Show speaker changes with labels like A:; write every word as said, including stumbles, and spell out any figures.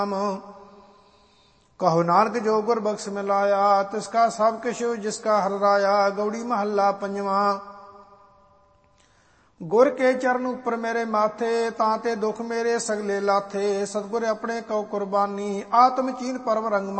A: ਕਹੋ ਨਾਨਕ ਜੋ ਗੁਰ ਬਖਸ਼ ਮਿਲਾਇਆ, ਤਿਸਕਾ ਸਭ ਕਿਛ ਜਿਸਕਾ ਹਰ ਰਾਇਆ। ਗਉੜੀ ਮਹੱਲਾ ਪੰਜਵਾਂ। ਗੁਰ ਕੇ ਚਰਨ ਉੱਪਰ ਮੇਰੇ ਮਾਥੇ, ਤਾਂ ਤੇ ਦੁੱਖ ਮੇਰੇ ਸਗਲੇ ਲਾਥੇ। ਸਤਿਗੁਰ ਆਪਣੇ ਕਉ ਕੁਰਬਾਨੀ, ਆਤਮ ਚੀਨ ਪਰਮ ਰੰਗ